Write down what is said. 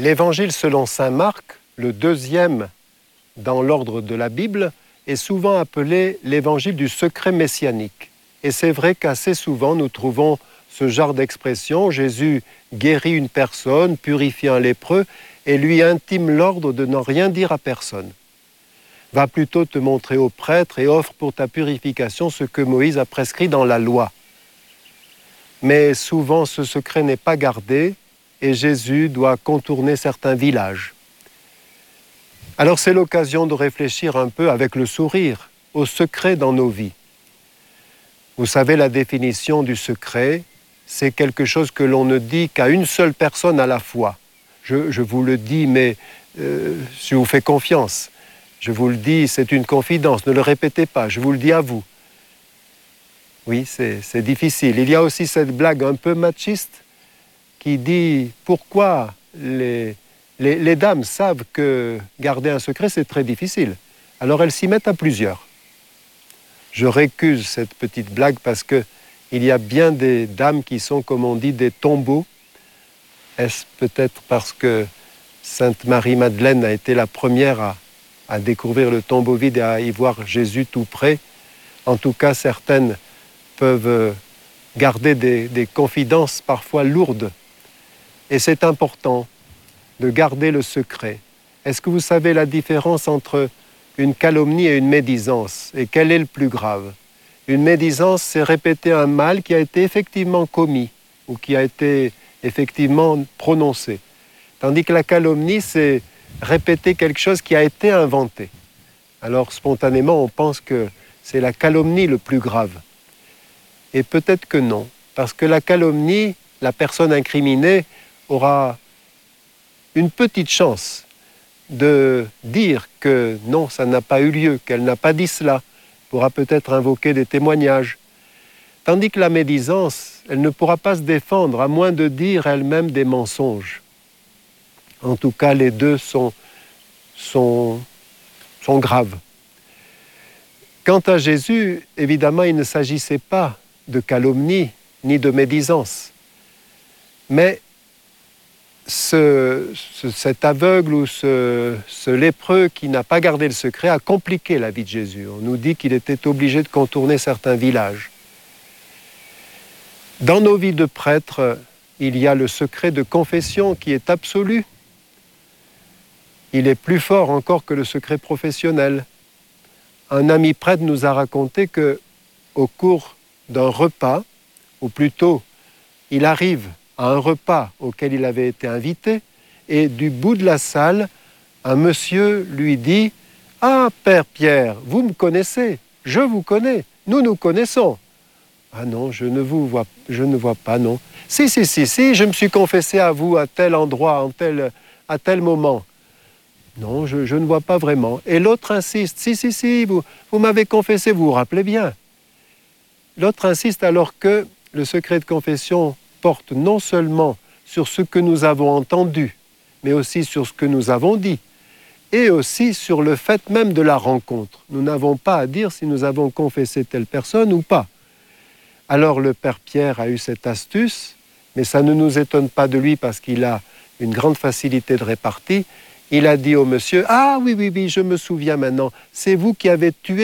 L'Évangile selon saint Marc, le deuxième dans l'ordre de la Bible, est souvent appelé l'évangile du secret messianique. Et c'est vrai qu'assez souvent nous trouvons ce genre d'expression. Jésus guérit une personne, purifie un lépreux et lui intime l'ordre de n'en rien dire à personne. Va plutôt te montrer au prêtre et offre pour ta purification ce que Moïse a prescrit dans la loi. Mais souvent ce secret n'est pas gardé et Jésus doit contourner certains villages. Alors c'est l'occasion de réfléchir un peu avec le sourire au secret dans nos vies. Vous savez, la définition du secret, c'est quelque chose que l'on ne dit qu'à une seule personne à la fois. Je vous le dis, mais je vous fais confiance. Je vous le dis, c'est une confidence, ne le répétez pas, je vous le dis à vous. Oui, c'est difficile. Il y a aussi cette blague un peu machiste qui dit pourquoi les dames savent que garder un secret, c'est très difficile. Alors elles s'y mettent à plusieurs. Je récuse cette petite blague parce qu'il y a bien des dames qui sont, comme on dit, des tombeaux. Est-ce peut-être parce que Sainte Marie-Madeleine a été la première à découvrir le tombeau vide et à y voir Jésus tout près? En tout cas, certaines peuvent garder des confidences parfois lourdes. Et c'est important de garder le secret. Est-ce que vous savez la différence entre une calomnie et une médisance? Et quel est le plus grave? Une médisance, c'est répéter un mal qui a été effectivement commis ou qui a été effectivement prononcé. Tandis que la calomnie, c'est répéter quelque chose qui a été inventé. Alors spontanément, on pense que c'est la calomnie le plus grave. Et peut-être que non, parce que la calomnie, la personne incriminée aura une petite chance de dire que non, ça n'a pas eu lieu, qu'elle n'a pas dit cela, pourra peut-être invoquer des témoignages. Tandis que la médisance, elle ne pourra pas se défendre à moins de dire elle-même des mensonges. En tout cas, les deux sont graves. Quant à Jésus, évidemment, il ne s'agissait pas de calomnie ni de médisance. Mais cet aveugle ou ce lépreux qui n'a pas gardé le secret a compliqué la vie de Jésus. On nous dit qu'il était obligé de contourner certains villages. Dans nos vies de prêtres, il y a le secret de confession qui est absolu. Il est plus fort encore que le secret professionnel. Un ami prêtre nous a raconté qu'au cours d'un repas, ou plutôt, il arrive à un repas auquel il avait été invité, et du bout de la salle, un monsieur lui dit « Ah, Père Pierre, vous me connaissez, je vous connais, nous nous connaissons. » « Ah non, je ne vois pas, non. « Si, je me suis confessé à vous à tel endroit, à tel moment. » « Non, je ne vois pas vraiment. » Et l'autre insiste, « Si, vous m'avez confessé, vous vous rappelez bien. » L'autre insiste alors que le secret de confession porte non seulement sur ce que nous avons entendu, mais aussi sur ce que nous avons dit, et aussi sur le fait même de la rencontre. Nous n'avons pas à dire si nous avons confessé telle personne ou pas. Alors le Père Pierre a eu cette astuce, mais ça ne nous étonne pas de lui parce qu'il a une grande facilité de répartie. Il a dit au monsieur « Ah oui, je me souviens maintenant, c'est vous qui avez tué